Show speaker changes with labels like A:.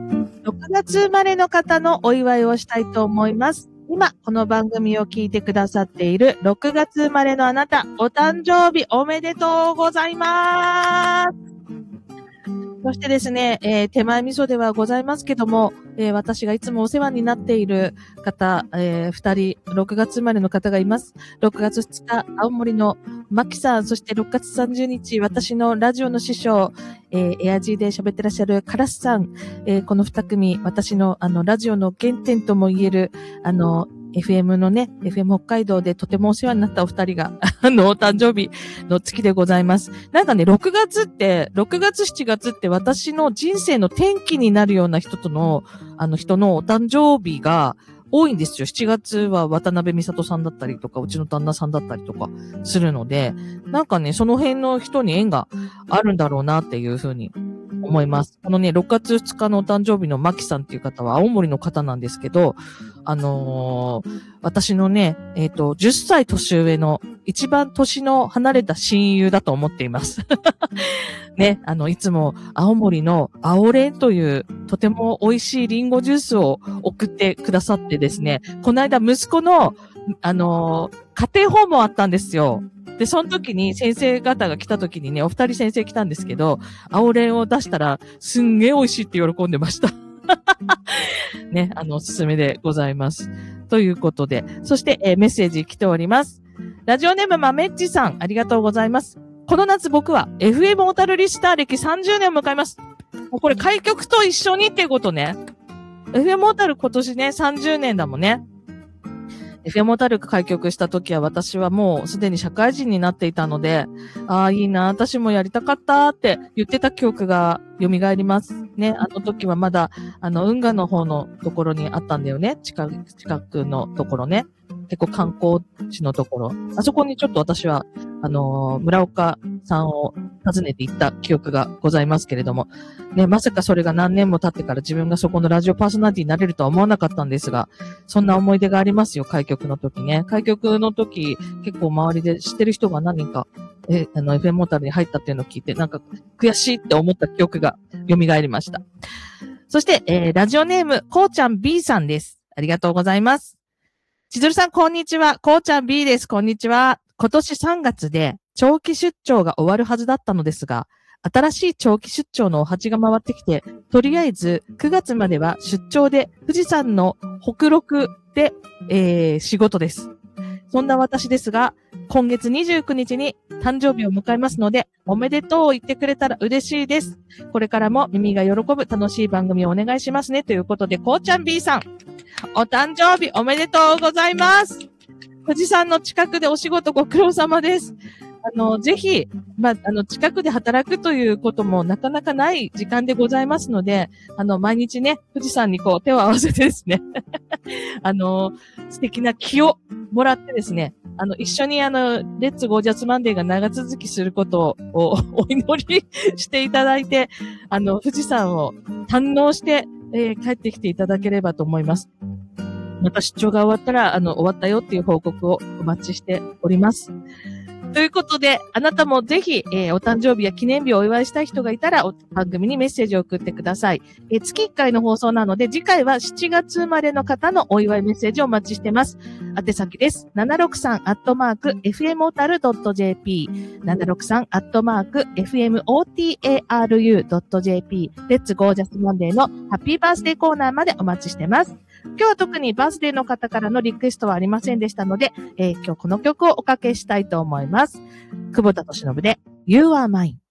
A: 6月生まれの方のお祝いをしたいと思います。今、この番組を聞いてくださっている6月生まれのあなた、お誕生日おめでとうございます。そしてですね、手前味噌ではございますけども、私がいつもお世話になっている方、2人、6月生まれの方がいます。6月2日、青森のマキさん、そして6月30日、私のラジオの師匠、エアジーで喋ってらっしゃるカラスさん、この2組、私のラジオの原点とも言える、FM のね、FM 北海道でとてもお世話になったお二人が、お誕生日の月でございます。なんかね、6月7月って私の人生の転機になるような人のお誕生日が多いんですよ。7月は渡辺美里さんだったりとか、うちの旦那さんだったりとかするので、なんかね、その辺の人に縁があるんだろうなっていうふうに思います。このね、6月2日のお誕生日のマキさんっていう方は青森の方なんですけど、私のね、10歳年上の一番年の離れた親友だと思っています。ね、いつも青森の青レンというとても美味しいリンゴジュースを送ってくださってですね、この間息子の、家庭訪問あったんですよ。で、その時に先生方が来た時にね、お二人先生来たんですけど、青レンを出したらすんげえ美味しいって喜んでました。ね、おすすめでございます。ということで、そして、メッセージ来ております。ラジオネームまめっちさん、ありがとうございます。この夏僕は FM 小樽リスター歴30年を迎えます。もうこれ開局と一緒にっていうことね。FM 小樽今年ね、30年だもんね。FM 小樽開局した時は私はもうすでに社会人になっていたので、ああ、いいな、私もやりたかったって言ってた記憶が蘇ります。ね、あの時はまだ、運河の方のところにあったんだよね。近くのところね。結構観光地のところ。あそこにちょっと私は、村岡さんを訪ねて行った記憶がございますけれども、ね、まさかそれが何年も経ってから自分がそこのラジオパーソナリティになれるとは思わなかったんですが、そんな思い出がありますよ、開局の時ね。開局の時、結構周りで知ってる人が何人か、FM モータルに入ったっていうのを聞いて、なんか悔しいって思った記憶が蘇りました。そして、ラジオネーム、こうちゃん B さんです。ありがとうございます。千鶴さん、こんにちは。こうちゃん B です。こんにちは。今年3月で長期出張が終わるはずだったのですが、新しい長期出張のお鉢が回ってきて、とりあえず9月までは出張で富士山の北麓で、仕事です。そんな私ですが、今月29日に誕生日を迎えますので、おめでとう言ってくれたら嬉しいです。これからも耳が喜ぶ楽しい番組をお願いしますね。ということで、こうちゃん B さん、お誕生日おめでとうございます。富士山の近くでお仕事ご苦労様です。ぜひ、近くで働くということもなかなかない時間でございますので、毎日ね、富士山にこう手を合わせてですね、素敵な気をもらってですね、一緒にレッツゴージャスマンデーが長続きすることをお祈りしていただいて、富士山を堪能して、帰ってきていただければと思います。また出張が終わったら、終わったよっていう報告をお待ちしております。ということで、あなたもぜひ、お誕生日や記念日をお祝いしたい人がいたら、番組にメッセージを送ってください。月1回の放送なので、次回は7月生まれの方のお祝いメッセージをお待ちしてます。宛先です。763-fmotaru.jp 763-fmotaru.jp レッツゴージャスマンデーのハッピーバースデーコーナーまでお待ちしてます。今日は特にバースデーの方からのリクエストはありませんでしたので、今日この曲をおかけしたいと思います。久保田利伸で You Are Mine。